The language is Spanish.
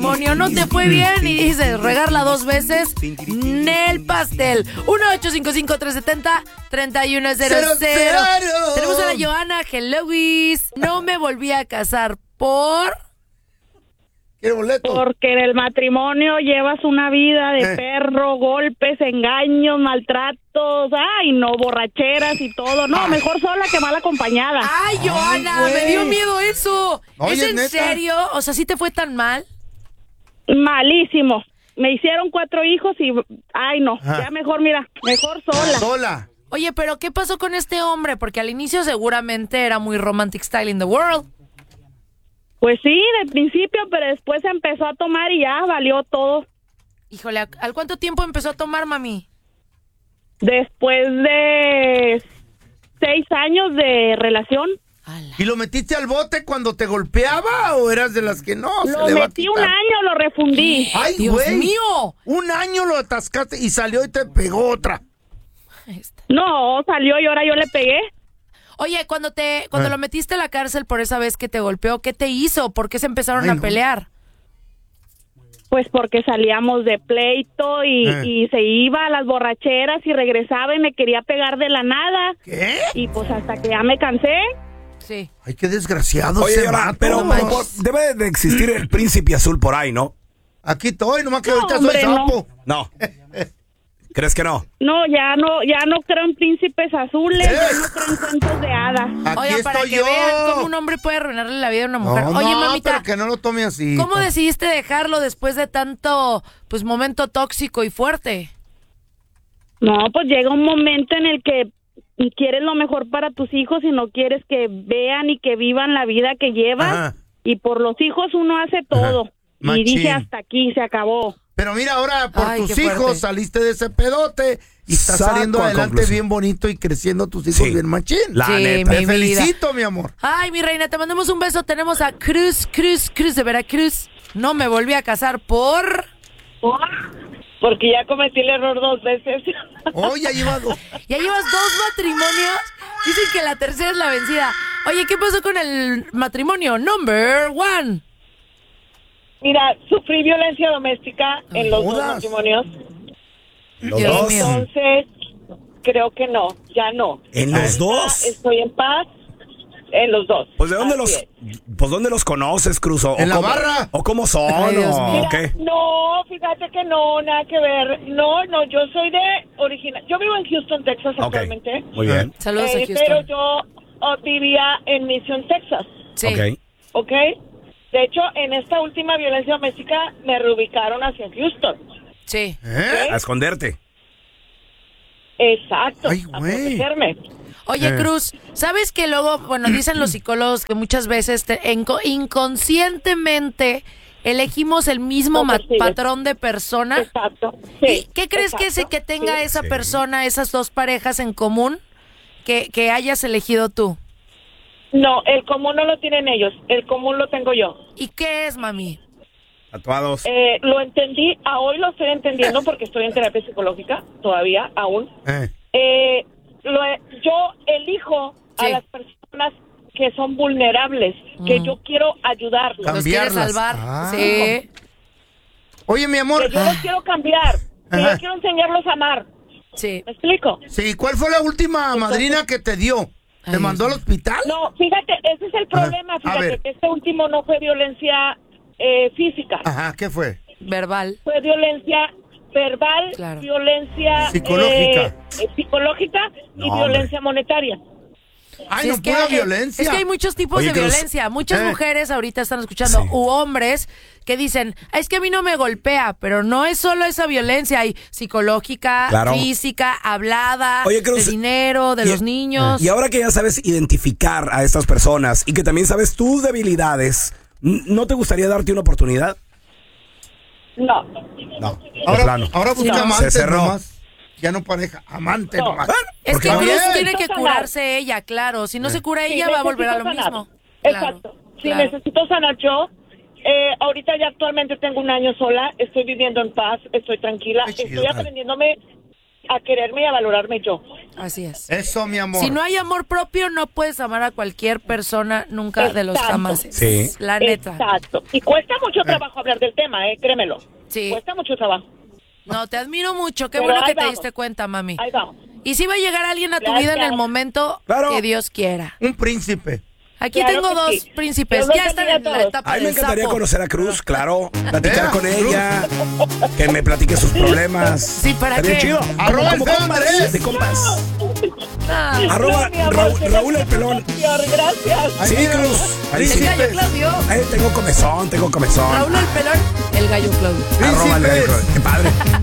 matrimonio, no te fue bien y dices regarla 2 veces, Nel Pastel. 1-855-370-3100. Tenemos a la Johanna. Hello, Luis. No me volví a casar por... ¿Quiere boleto? Porque en el matrimonio llevas una vida de perro, golpes, engaños, maltratos, ay, no, borracheras y todo. No, mejor sola que mal acompañada. Ay, Johanna, me dio miedo eso. Oye, ¿Es en ¿neta? serio? O sea, ¿sí te fue tan mal? Malísimo. Me hicieron 4 hijos y, ay, no, ya mejor, mira, mejor sola. Sola. Oye, pero ¿qué pasó con este hombre? Porque al inicio seguramente era muy romantic style in the world. Pues sí, del principio, pero después empezó a tomar y ya valió todo. Híjole, ¿al cuánto tiempo empezó a tomar, mami? Después de 6 años de relación. Ala. ¿Y lo metiste al bote cuando te golpeaba o eras de las que no? Lo metí un año, lo refundí. ¡Ay, ¡Dios güey! mío! Un año lo atascaste y salió y te pegó otra. Ahí está. No, salió y ahora yo le pegué. Oye, cuando lo metiste a la cárcel por esa vez que te golpeó, ¿qué te hizo? ¿Por qué se empezaron a pelear? Pues porque salíamos de pleito y se iba a las borracheras y regresaba y me quería pegar de la nada. ¿Qué? Y pues hasta que ya me cansé. Sí. Ay, qué desgraciado. Oye, ese Johanna, vato. pero No manches. debe de existir el príncipe azul por ahí, ¿no? Aquí estoy, nomás que No, ahorita hombre, soy sapo. No. ¿Crees que no? No, ya no creo en príncipes azules, ya no creo en cuentos de hadas. Aquí Oigan, para estoy que yo. vean cómo un hombre puede arruinarle la vida a una mujer. No, Oye, no, mamita, pero que no lo tome así. ¿cómo decidiste dejarlo después de tanto, pues, momento tóxico y fuerte? No, pues llega un momento en el que quieres lo mejor para tus hijos y no quieres que vean y que vivan la vida que llevas. Ajá. Y por los hijos uno hace todo. Y Machín. dice hasta aquí, se acabó. Pero mira, ahora por Ay, tus qué hijos fuerte. saliste de ese pedote y estás Saco saliendo a adelante conclusión. bien bonito y creciendo tus hijos Sí. bien machín. La Sí, neta. Te mi felicito, mi amor. Ay, mi reina, te mandamos un beso. Tenemos a Cruz de Veracruz. No me volví a casar por... Porque ya cometí el error 2 veces. Oh, ya llevas 2. Ya llevas 2 matrimonios. Dicen que la tercera es la vencida. Oye, ¿qué pasó con el matrimonio number 1? Mira, sufrí violencia doméstica en los 2 jodas. matrimonios. ¿Los Dios dos? mío. Entonces, creo que no, ya no. ¿En los dos? Estoy en paz en los 2. Pues ¿de dónde Así dónde los conoces, Cruz? ¿O ¿En la cómo- barra? ¿O cómo son? Ay, Dios mío. ¿O qué? No, fíjate que no, nada que ver. No, yo soy de original. Yo vivo en Houston, Texas Ok, actualmente. muy bien. Saludos a Pero Houston. yo vivía en Mission, Texas, Sí. Ok. ¿ok? De hecho, en esta última violencia doméstica me reubicaron hacia Houston. Sí. ¿Eh? A esconderte. Exacto, Ay, a güey. protegerme. Oye, Cruz, ¿sabes que luego, bueno, dicen los psicólogos que muchas veces inconscientemente elegimos el mismo Lo persigues. patrón de persona? Exacto. ¿Y Sí, qué crees que exacto, que tenga sí. esa Sí. persona, esas 2 parejas en común que hayas elegido tú? No, el común no lo tienen ellos, el común lo tengo yo. ¿Y qué es, mami? Tatuados. Lo entendí, a hoy lo estoy entendiendo porque estoy en terapia psicológica todavía, aún. Yo elijo Sí. a las personas que son vulnerables, que yo quiero ayudarlos, ¿Los quieres Cambiarlas. salvar? Ah. Sí. Oye, mi amor. que yo los quiero cambiar, que Ajá. yo quiero enseñarlos a amar. Sí. ¿Me explico? Sí, ¿cuál fue la última madrina que te dio? ¿Te Ay, mandó al Dios hospital? No, fíjate, ese es el problema, A fíjate, ver. que este último no fue violencia física, Ajá, ¿qué fue? Verbal. fue violencia verbal, Claro. violencia Psicológica. psicológica y No, violencia monetaria. Ay, Sí, no, pura violencia. Es que hay muchos tipos Oye, de Cruz. violencia. Muchas Eh. mujeres ahorita están escuchando, Sí. u hombres que dicen, es que a mí no me golpea, pero no es solo esa violencia, hay psicológica, Claro. física, hablada, Oye, Cruz, de dinero, de y- los niños. Y ahora que ya sabes identificar a estas personas y que también sabes tus debilidades, ¿no te gustaría darte una oportunidad? No, No, de Ahora, plano. ahora busca No. amantes Se cerró. nomás. Ya no pareja, amante No. nomás. Bueno, Es porque que no- Cruz bien. tiene que Necesito curarse ella, claro. Si no se cura sí, ella, va a volver a lo necesito sanar. mismo. Claro, Exacto. Si claro. necesito sanar yo, ahorita ya actualmente tengo 1 año sola, estoy viviendo en paz, estoy tranquila, Qué chido, estoy dale. aprendiéndome a quererme y a valorarme yo. Así es. Eso, mi amor. Si no hay amor propio, no puedes amar a cualquier persona nunca de los Exacto. jamases. Sí. La neta. Exacto. Y cuesta mucho trabajo hablar del tema, créemelo. Sí. Cuesta mucho trabajo. No, te admiro mucho. Qué Pero bueno ahí que te vamos. diste cuenta, mami. Ahí vamos. Y si va a llegar alguien a tu vida en Gracias. el momento Claro. que Dios quiera. Un príncipe. Aquí Claro tengo que dos sí. príncipes. Dios los Ya están bendiga en a la todos. etapa A mí me del encantaría sapo. conocer a Cruz, claro. Platicar con Cruz. ella. Que me platique sus problemas. Sí, ¿para Estaría qué? chido. Arroba Como el feo compas, Andrés. de compas. Ah, Arroba Mi amor, Raúl el pelón. Gracias. Sí, mira, Cruz. Ahí el sí. gallo Claudio. Tengo comezón. Raúl el pelón, el gallo Claudio. Arroba el gallo. Príncipes. Qué padre.